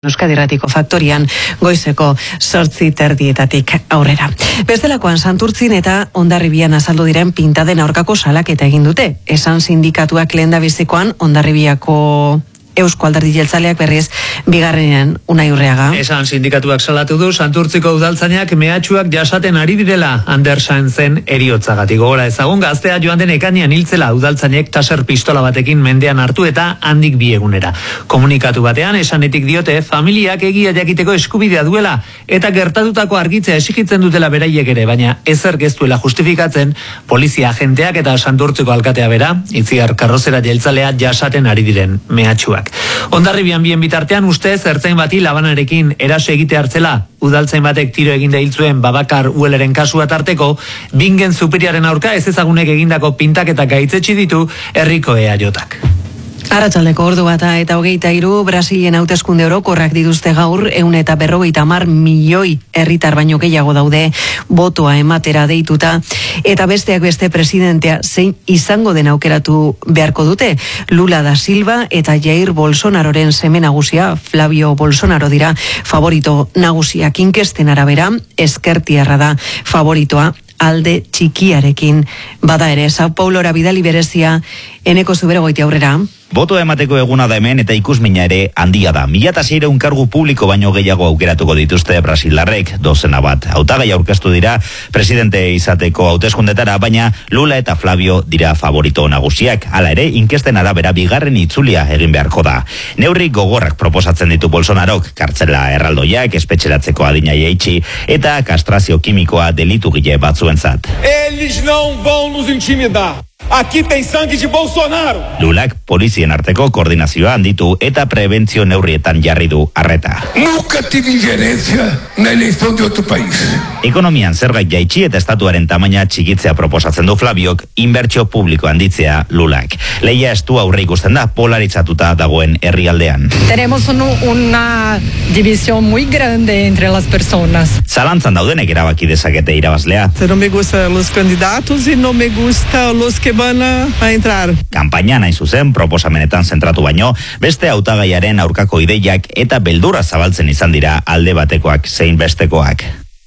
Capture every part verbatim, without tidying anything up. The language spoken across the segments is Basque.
Euskadi Irratiko Faktorian goizeko zortzi terdietatik aurrera. Bestelakoan Santurtzin eta Hondarribian azaldu diren pintaden aurkako salaketa egin dute. Esan sindikatuak lehendabizikoan Hondarribiako Eusko Alderdi Jeltzaleak berriz bigarrenean Unai Urreaga. Esan sindikatuak salatu du Santurtziko udaltzainak mehatxuak jasaten ari direla Andersen zen eriotzagatik. Gogora ezagun gaztea joan den ekainean hiltzela udaltzainek taser pistola batekin mendean hartu eta handik biegunera. Komunikatu batean esanetik diote familiak egia jakiteko eskubidea duela eta gertatutako argitzea exigitzen dutela beraiek ere, baina ezer geztuela justifikatzen polizia agenteak eta Santurtziko alkatea bera, Itziar Karrozera Jeltzalea jasaten ari diren mehatxuak. Hondarribian bien bitartean ustez ertzain bati labanarekin eraso egite hartzela udaltzain batek tiro eginda hiltzuen Babakar Ueleren kasua tarteko Bingen Zupiriaren aurka ez ezagunek egindako pintaketak gaitzetsi ditu herriko E A Jotak. Arratsaldeko ordu bata eta hogeita hiru Brasilen hauteskunde orokorrak dituzte gaur ehun eta berrogeita hamar milioi herritar baino gehiago daude botoa ematera deituta eta besteak beste presidentea zein izango den aukeratu beharko dute. Lula da Silva eta Jair Bolsonaroren seme nagusia Flavio Bolsonaro dira favorito nagusiak. Inkesten arabera ezkertiarra da favoritoa alde txikiarekin. Bada ere, Sao Paulora bidali berezia Eneko Zuberogoiti aurrera. Botoa emateko eguna da hemen eta ikusmina ere handia da. Mila eta seiehun kargu publiko baino gehiago aukeratuko dituzte brasildarrek, dozena bat. Hautagai aurkeztu dira presidente izateko hauteskundetara, baina Lula eta Flavio dira favorito nagusiak. Hala ere, inkesten arabera bigarren itzulia egin beharko da. Neurri gogorrak proposatzen ditu Bolsonarok, kartzela erraldoiak, espetxeratzeko adina jaitsi eta kastrazio kimikoa delitugile batzuentzat. Eles não vão nos intimidar. Aquí tem sangue de Bolsonaro. Lulak polizien arteko koordinazioa handitu eta prebentzio neurrietan jarri du arreta. Nunca tive injerencia na eleição de outro país. Ekonomian zergait jaitsi eta estatuaren tamaina txikitzea proposatzen du Flaviok, inbertsio publiko handitzea Lulak. Leia estu aurre ikusten da polaritzatuta dagoen herrialdean. Tenemos un, una división muy grande entre las personas. Zalantzan daudenek erabaki dezakete irabazlea. No me gustan los candidatos y no me gusta los que van a entrar. Kanpaina nahi zuzen proposamenetan zentratu baino, beste hautagaiaren aurkako ideiak eta beldurra zabaltzen izan dira alde batekoak zein bestekoak.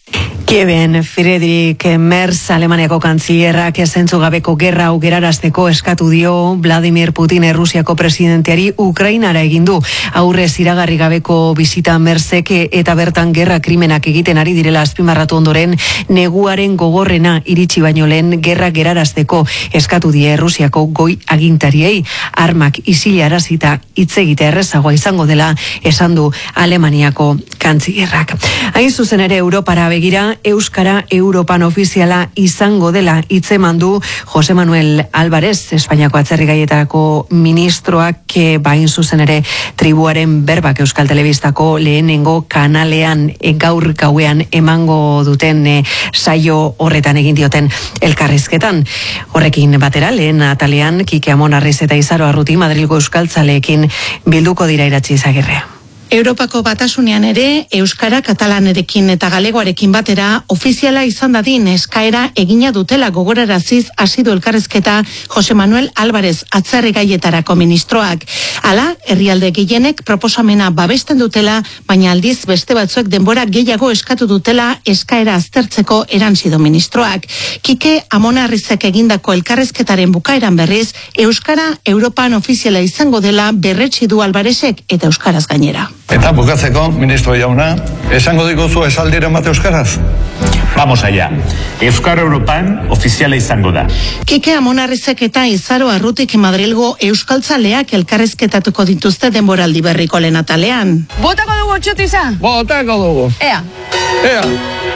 Kieven Friedrich Merz Alemaniako kantzilierrak zentzugabeko gerra hau gerarazteko eskatu dio Vladimir Putin Errusiako presidenteari Ukrainara egin du. Aurrez iragarri gabeko bisita Merzek eta bertan gerra krimenak egiten ari direla azpimarratu ondoren neguaren gogorrena iritsi baino lehen gerra gerarazteko eskatu die Errusiako goi agintariei. Armak isilarazita hitz egitea errezagoa izango dela esan du Alemaniako kantzilierrak. Hain zuzen ere Europara begira Euskara Europan ofiziala izango dela hitzeman du Jose Manuel Álvarez, Espainiako atzerrigaietarako ministroak, bain zuzen ere tribuaren berbak Euskal Telebistako lehenengo kanalean e, gaur gauean emango duten e, saio horretan egin dioten elkarrizketan. Horrekin batera lehen atalean Kike Amon Arriz eta Izaro Arruti Madrilgo euskaltzaleekin bilduko dira Iratzi Izagirre. Europako batasunean ere, Euskara Katalanerekin eta Galegoarekin batera ofiziala izan dadin eskaera egina dutela gogoraraziz hasidu elkarrezketa Jose Manuel Álvarez atzerrigaietarako ministroak. Hala, herrialde gehienek proposamena babesten dutela, baina aldiz beste batzuek denbora gehiago eskatu dutela eskaera aztertzeko eranzido ministroak. Kike Amonarrizek egindako elkarrezketaren bukaeran berriz, Euskara Europan ofiziala izango dela berretsi du Álvarezek eta euskaraz gainera. Eta bukatzeko, ministro jauna, esango diguzu esaldiren bat euskaraz? Vamos allá. Euskara Europan ofiziala izango da. Kike Amonarrizek eta Izaro Arrutik Madrilgo euskaltzaleak elkarrezketatuko dituzte denboraldi berriko lehen atalean. Botako dugu txutiza? Botako dugu. Ea. Ea.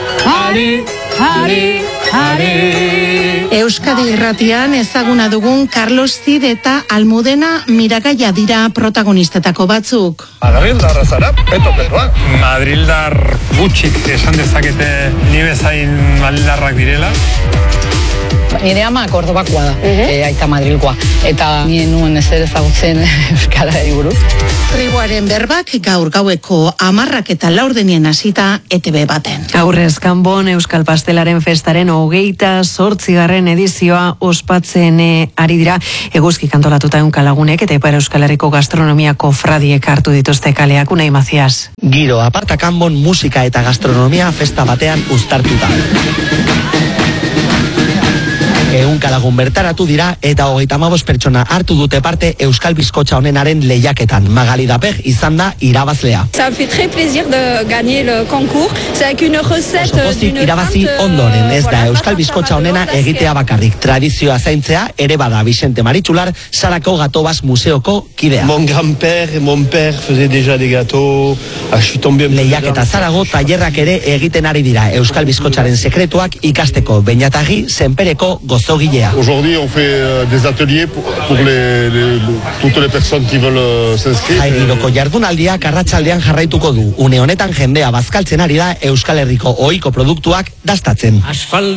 Hari, hari, hari. Euskadi Irratian ezaguna dugun Carlos Cid eta Almudena Miragaia dira protagonistetako batzuk. Madrildarra zara, peto petoa. Madrildar gutxik esan dezakete ni bezain madrildarrak direla. Nire ama Kordobakoa da, e, aita Madrilgoa. Eta nien nuen ez ere ezagutzen Euskarari buruz. Tribuaren berbak gaur gaueko amarrak eta laurdenien hasita E T B baten. Aurrez kanbon Euskal Pastelaren festaren hogeita zortzigarren edizioa ospatzen e, ari dira eguzki kantolatuta eunka lagunek eta Ipar Euskal Herriko gastronomiako fradiek hartu dituzte kaleak. Unai Mazias. Giro aparta kanbon musika eta gastronomia festa batean uztartuta. Ehunka lagun bertaratu dira eta hogeita hamabost pertsona hartu dute parte Euskal Bizkotxa honenaren lehiaketan. Magali Dapeg izan da irabazlea. Ça me fait très plaisir de gagner le concours. C'est avec une recette d'une irabazi ondoren ez da Euskal Bizkotxa honena egitea bakarrik. Tradizioa zaintzea ere bada Vicente Maritxular, Sarako Gatobas Museoko kidea. Mon grand-père et mon père faisait déjà des gâteaux. Ah, je suis tombé un peu. Lehiaketa Zarago tailerrak ere egiten ari dira Euskal Bizkotxaren sekretuak ikasteko. Beñatagi Senpereko gozogilea. Aujourd'hui on fait euh, des ateliers pour, pour les, les, toutes les personnes qui veulent euh, s'inscrire. Jairoko jardunaldiak arratsaldean jarraituko du. Une honetan jendea bazkaltzen ari da Euskal Herriko ohiko produktuak dastatzen.